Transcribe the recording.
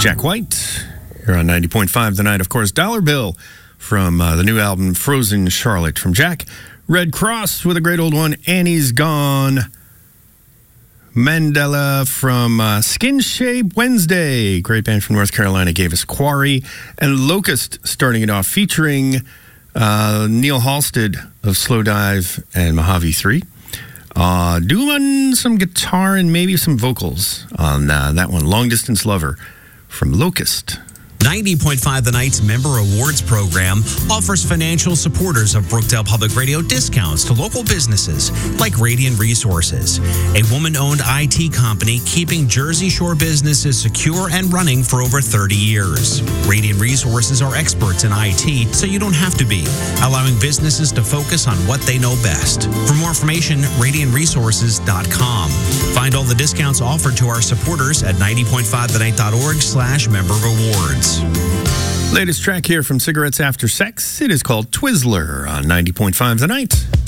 Jack White here on 90.5 The Night. Of course, Dollar Bill from the new album Frozen Charlotte from Jack. Red Cross with a great old one, Annie's Gone. Mandela from Skin Shape Wednesday. Great band from North Carolina gave us Quarry. And Locust starting it off featuring Neil Halstead of Slow Dive and Mojave 3. Doing some guitar and maybe some vocals on that one. Long Distance Lover from Locust. 90.5 The Night's Member Awards program offers financial supporters of Brookdale Public Radio discounts to local businesses like Radiant Resources, a woman-owned IT company keeping Jersey Shore businesses secure and running for over 30 years. Radiant Resources are experts in IT, so you don't have to be, allowing businesses to focus on what they know best. For more information, radiantresources.com. Find all the discounts offered to our supporters at 90.5thenight.org/member awards. Latest track here from Cigarettes After Sex. It is called Twizzler on 90.5 The Night.